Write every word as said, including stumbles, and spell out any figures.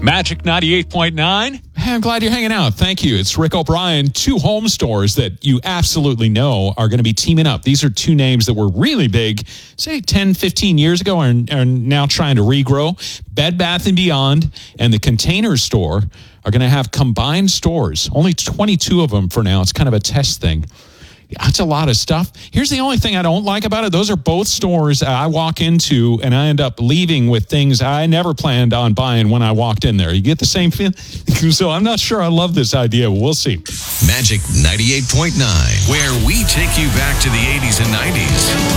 Magic ninety-eight point nine. Hey, I'm glad you're hanging out. Thank you. It's Rick O'Brien. Two home stores that you absolutely know are going to be teaming up. These are two names that were really big, say ten, fifteen years ago, and are now trying to regrow. Bed Bath and Beyond and the Container Store are going to have combined stores. Only twenty-two of them for now. It's kind of a test thing. That's a lot of stuff. Here's the only thing I don't like about it. Those are both stores I walk into, and I end up leaving with things I never planned on buying when I walked in there. You get the same feel? So I'm not sure I love this idea. We'll see. Magic ninety-eight point nine, where we take you back to the eighties and nineties.